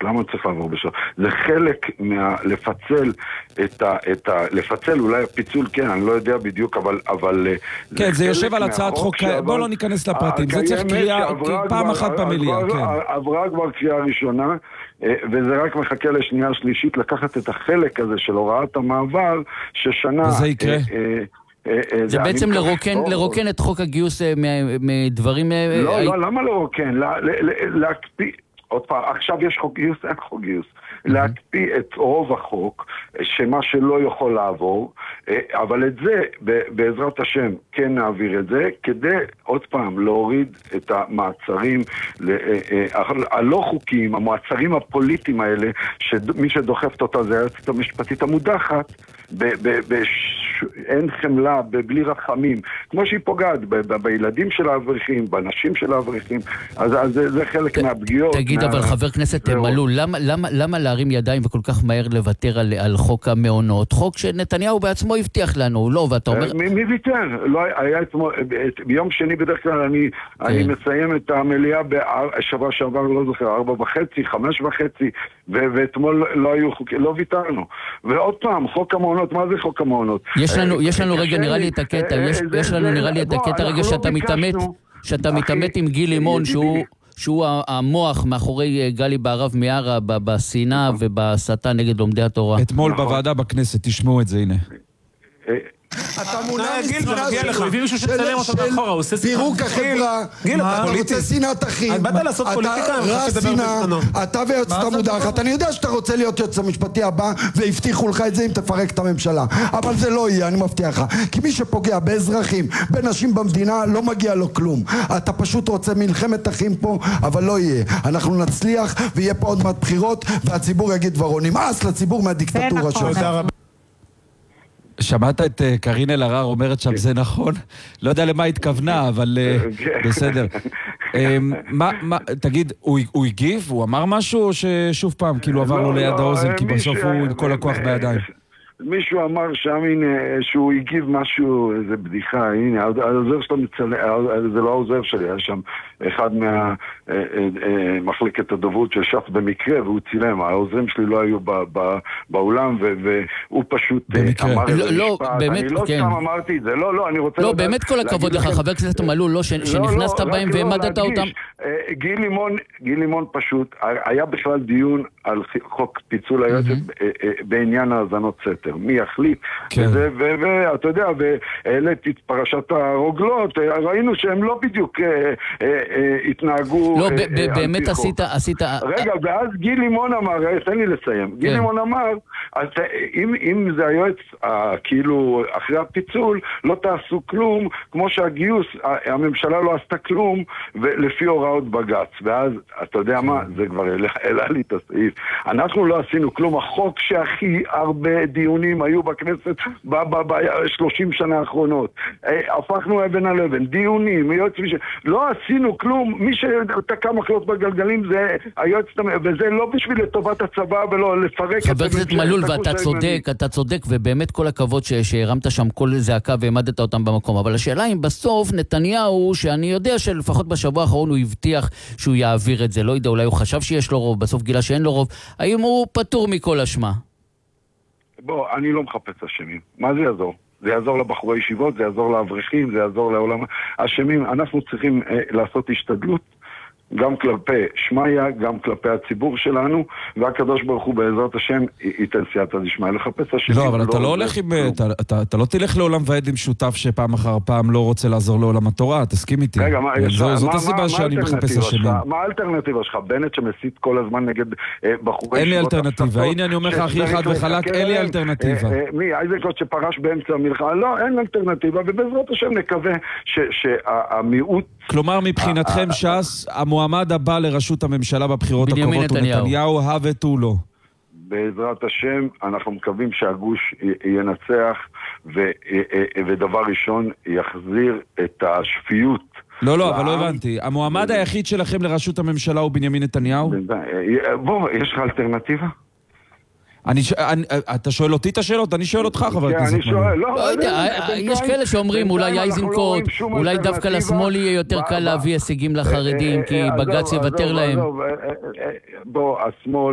למה צריך לעבור בשעות? זה חלק לפצל לפצל אולי הפיצול, כן, אני לא יודע בדיוק, אבל כן, זה יושב על הצעת חוק, בוא לא ניכנס לפרטים, זה צריך קריאה פעם אחת במליאה, כן. עברה כבר קריאה ראשונה, וזה רק מחכה לשנייה שלישית לקחת את החלק הזה של הוראת המעבר, ששנה... וזה יקרה. זה בעצם לרוקן את חוק הגיוס מדברים... לא, למה לרוקן? להקפיא... עוד פעם, עכשיו יש חוק גיוס, אין חוק גיוס. להקפיא את רוב החוק, שמה שלא יכול לעבור, אבל את זה, בעזרת השם, כן נעביר את זה, כדי עוד פעם להוריד את המעצרים הלא חוקיים, המעצרים הפוליטיים האלה, שמי שדוחפת אותה זה היועצת המשפטית המודחת, אין חמלה, בלי רחמים, כמו שהיא פוגעת בילדים של האברכים, בנשים של האברכים, אז זה חלק מהפגיעות. תגיד, אבל חבר כנסת מלול, למה להרים ידיים וכל כך מהר לוותר על חוק המעונות? חוק שנתניהו בעצמו הבטיח לנו, לא, ואתה אומר... מי ויתר? ביום שני בדרך כלל אני מסיים את המליאה בשבוע שעבר, לא זוכר, 4:30, 5:30, ואתמול לא היו חוקים, לא ויתרנו. ועוד פעם, חוק המעונות, מה זה חוק המעונות? יש לנו רגע, נראה לי את הקטע, יש לנו נראה לי את הקטע רגע שאתה מתאמת עם גיל לימון, שהוא המוח מאחורי גלי בערב מיארה בשנאה ובהסתה נגד לומדי התורה. אתמול בוועדה בכנסת, תשמעו את זה, הנה. אתה מונע מספירה של פירוק החברה, אתה רוצה שנאת אחים, אתה ויועצת המודחת, אני יודע שאתה רוצה להיות יועץ המשפטי הבא והבטיחו לך את זה אם תפרק את הממשלה, אבל זה לא יהיה, אני מבטיח לך, כי מי שפוגע באזרחים, בנשים במדינה, לא מגיע לו כלום. אתה פשוט רוצה מלחמת אחים פה, אבל לא יהיה. אנחנו נצליח ויהיה פה עוד מעט בחירות והציבור יגיד דברו. נמאס לציבור מהדיקטטורה שלך. שמעת את קרין אלהרר אומרת שם זה נכון? לא יודע למה התכוונה, אבל בסדר. תגיד, הוא הגיב? הוא אמר משהו או ששוב פעם כאילו עבר לו ליד האוזן כי בסוף הוא עם כל הכוח בידיים? מישהו אמר שם, הנה, שהוא הגיב משהו, איזה בדיחה, הנה, העוזר שלו מצלם, זה לא העוזר שלי, היה שם אחד מהמחלקת הדוברות של ש"ס במקרה, והוא צילם, העוזרים שלי לא היו באולם, והוא פשוט אמר איזה משפט, אני לא סתם אמרתי את זה, לא, אני רוצה... לא, באמת כל הכבוד לך, חבר הכנסת מלול, שנכנסת בהם והעמדת אותם. גיל לימון פשוט, היה בכלל דיון על חוק פיצול היועצת בעניין האזנות סתר. מי יחליט? ואתה יודע, והעליתי את פרשת הרוגלות, ראינו שהם לא בדיוק התנהגו... לא, באמת עשית... רגע, ואז גיל לימון אמר, תן לי לסיים, גיל לימון אמר, אם זה היועץ, כאילו, אחרי הפיצול, לא תעשו כלום, כמו שהגיוס, הממשלה לא עשתה כלום, ולפי הוראות בג"ץ. ואז, אתה יודע מה? זה כבר העלה לי את הסעיף. אנחנו לא עשינו כלום. החוק שהכי הרבה דיונים היו בכנסת ב-30 שנה האחרונות. הפכנו אבן על אבן. דיונים, לא עשינו כלום. מי שתקע מקלות בגלגלים זה היועץ, וזה לא בשביל לטובת הצבא ולא לפרק את זה. חבר הכנסת מלול, ואתה צודק, ובאמת כל הכבוד שהרמת שם כל זעקה והעמדת אותם במקום. אבל השאלה אם בסוף נתניהו, שאני יודע שלפחות בשבוע האחרון הוא הבטיח שהוא יעביר את זה, לא יודע, אולי הוא חשב שיש לו רוב, בסוף גילה שאין לו רוב, האם הוא פטור מכל אשמה? בוא, אני לא מחפש אשמים. מה זה יעזור? זה יעזור לבחורי ישיבות, זה יעזור לאברכים, זה יעזור לעולם. אשמים, אנחנו צריכים לעשות השתדלות, גם כלפי שמיה, גם כלפי הציבור שלנו, והקדוש ברוך הוא בעזרת השם ייתן סייעתא דשמיא לחפש אשמים. לא, אבל אתה לא הולך עם... אתה לא תלך לעולם ועד עם שותף שפעם אחר פעם לא רוצה לעזור לעולם התורה, תסכים איתי. רגע, זאת הסיבה שאני מחפש אשמים. מה האלטרנטיבה שלך? בנט שמסית כל הזמן נגד בחורי ישיבות... אין לי אלטרנטיבה, הנה אני אומר לך הכי חד וחלק, אין לי אלטרנטיבה. מי? איזקות שפרש באמצע המלחמה? לא, אין אלטרנטיבה, ובעזרת השם נקווה שהמיעוט... כלומר, מבחינתכם ש"ס, המועמד הבא לראשות הממשלה בבחירות הקרובות הוא נתניהו, ותו לא. בעזרת השם, אנחנו מקווים שהגוש ינצח, ודבר ראשון יחזיר את השפיות. לא, אבל לא הבנתי. המועמד היחיד שלכם לראשות הממשלה הוא בנימין נתניהו? בוא, יש לך אלטרנטיבה? אתה שואל אותי את השאלות? אני שואל אותך, חבר הכנסת מלול. לא יודע, יש כאלה שאומרים אולי אייזנקוט, אולי דווקא לשמאל יהיה יותר קל להביא הישגים לחרדים, כי בג"ץ יוותר להם. בוא, השמאל